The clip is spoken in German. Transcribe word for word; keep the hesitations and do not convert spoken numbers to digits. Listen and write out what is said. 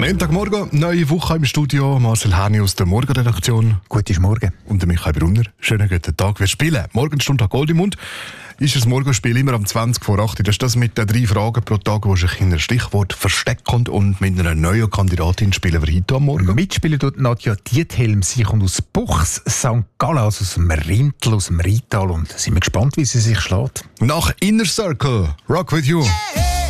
Montagmorgen, neue Woche im Studio. Marcel Häni aus der Morgenredaktion. Guten Morgen. Und der Michael Brunner. Schönen guten Tag. Wir spielen Morgenstunde Gold im Mund. Ist das Morgenspiel immer am zwanzig vor acht. Das ist das mit den drei Fragen pro Tag, wo sich in ein Stichwort verstecken. Und mit einer neuen Kandidatin spielen wir heute am Morgen. Mitspielen tut Nadja Diethelm. Sie kommt aus Buchs, Sankt Gallen, also aus dem Rintel, aus dem Rheintal. Und sind wir gespannt, wie sie sich schlägt. Nach Inner Circle, Rock With You.